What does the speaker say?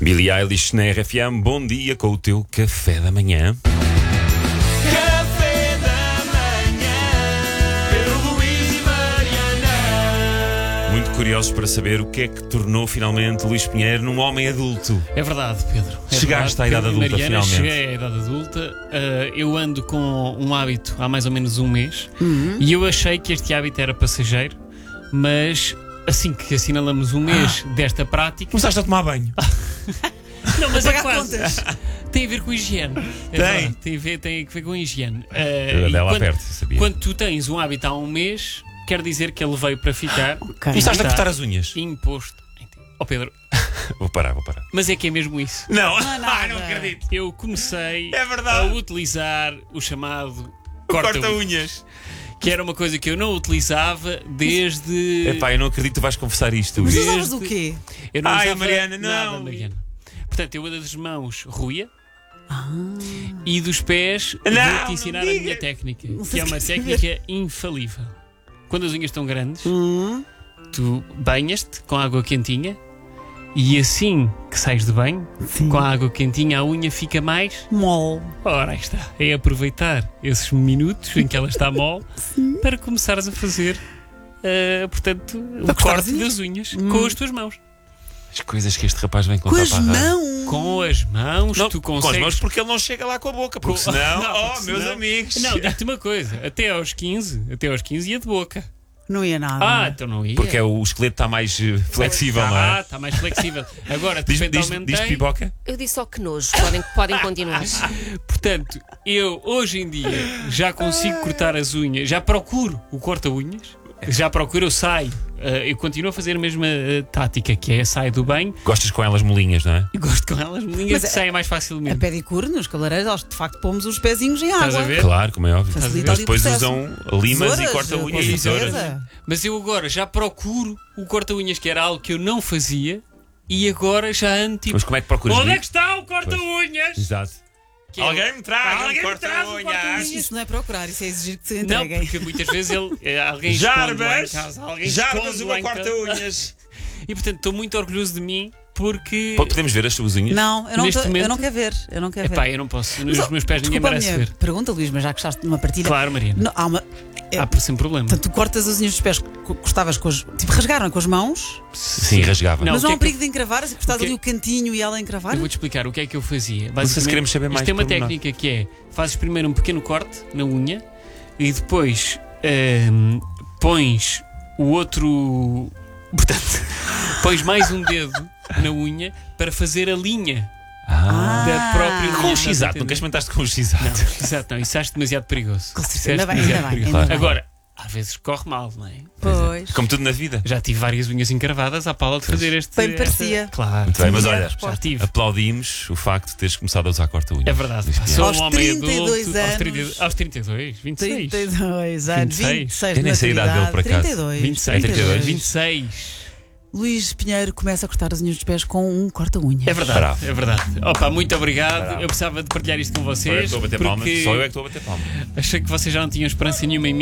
Billie Eilish na RFM, bom dia com o teu café da manhã. Café da manhã, Pedro Luís e Mariana. Muito curiosos para saber o que é que tornou finalmente Luís Pinheiro num homem adulto. É verdade, Pedro. Chegaste à idade adulta, Mariana, finalmente. Cheguei à idade adulta. Eu ando com um hábito há mais ou menos um mês e eu achei que este hábito era passageiro, mas assim que assinalamos um mês desta prática. Começaste a tomar banho. Não, mas é Pagar quase. contas. Tem a ver com higiene. É verdade, tem a ver com higiene. E Dela quando- perto, sabia. Quando tu tens um hábito há um mês, quer dizer que ele veio para ficar. Ok. Começaste a Está cortar as unhas. Imposto. Ó Pedro, Vou parar. mas é que é mesmo isso. Não, é nada. não acredito. Eu comecei É verdade. a utilizar o chamado Corta corta-unha, unhas. que era uma coisa que eu não utilizava desde. Epá, eu não acredito que tu vais confessar isto. Mas Desde- usavas o quê? Eu não Ai, usava Mariana, nada, não. Mariana. Portanto, eu das mãos ruía e dos pés Não, vou-te ensinar não a digas. minha técnica, Não que sei é uma se quer técnica infalível. Quando as unhas estão grandes, tu banhas-te com água quentinha e assim que sais de banho, Sim. com a água quentinha, a unha fica mais. Mol. Ora, aí está. É aproveitar esses minutos em que ela está mole para começares a fazer, portanto, o Para cortar corte as das unhas com as tuas mãos. As coisas que este rapaz vem Com contar as para a rádio. mãos. Com as mãos, Não, tu com as consegues. mãos porque ele não chega lá com a boca. Porque Com- senão, Não, porque meus senão- amigos. Não, digo-te uma coisa. Até aos 15 ia de boca. Não ia nada. Então não ia. Porque o esqueleto está mais flexível, não é? Está mais flexível. Agora, de Diz repente diz aumentei. pipoca? Eu disse só que nojo, podem continuar. Portanto, eu hoje em dia já consigo cortar as unhas, já procuro o corta-unhas, já procuro, eu saio. Eu continuo a fazer a mesma tática, que é saio do banho Gostas com elas molinhas, não é? e gosto com elas molinhas Mas que saem mais A facilmente. pedicure nos cabeleireiros, eles de facto pomos os pezinhos em Estás água. a ver? Claro, como é óbvio. Facilita Mas ali o depois processo. usam limas e Tesouras, corta-unhas com e tesouras. certeza. Mas eu agora já procuro o corta-unhas, que era algo que eu não fazia, e agora já ando tipo. Mas como é que procuras? Onde é que está o corta-unhas? Exato. Que é o- Alguém me traz Alguém um me traz um corta-unhas. corta-unhas. Isso não é procurar, isso é exigir que se Não, entreguem. porque muitas vezes alguém esconde lá em Jarbas! casa. Alguém Jarbas, esconde uma lá em casa. corta-unhas. E portanto estou muito orgulhoso de mim porque. Podemos ver as suas unhas? Não, eu não, Neste eu momento- não quero ver. Eu não quero Epá, ver. eu não posso. Mas, Nos meus pés ninguém desculpa a merece minha ver. pergunta, Luís, mas já que estás numa partilha. Claro, Mariana. Não, há uma. Há sempre problema. Portanto, tu cortas as unhas dos pés, cortavas com as. Tipo, rasgaram com as mãos, Sim, rasgava. Não, mas o não que há é um perigo de encravar, assim, cortado o que- ali o cantinho e ela encravar? Eu vou-te explicar o que é que eu fazia. Não sei se queremos saber mais isto tem uma pormenor. técnica que é: fazes primeiro um pequeno corte na unha e depois pões o outro. Portanto, pões mais um dedo na unha para fazer a linha da própria unha. Com o Estás a x-ato, entender? nunca experimentaste com o x-ato? Não, exato, não. Isso acho demasiado perigoso. Com certeza, Isso acho ainda bem, demasiado ainda bem, perigoso. ainda bem. Agora, às vezes corre mal, não é? Pois. Como tudo na vida. Já tive várias unhas encravadas à pala de fazer este. Bem parecia. Claro. Muito bem, mas Sim, olha, Já tive. aplaudimos o facto de teres começado a usar corta-unhas. É verdade. Luís Pinheiro. Sou Aos um homem 32 adulto. anos. Aos 32, 26. 32 anos, 26. 26 Eu nem sei a idade dele, por acaso. 32. 26, 32. 26. Luís Pinheiro começa a cortar as unhas dos pés com um corta-unhas. É verdade, Bravo. é verdade. Opa, muito obrigado. Bravo. Eu precisava de partilhar isto com Só eu é que vocês. estou a bater palmas. porque Só eu é que estou a bater palmas. achei que vocês já não tinham esperança nenhuma em mim.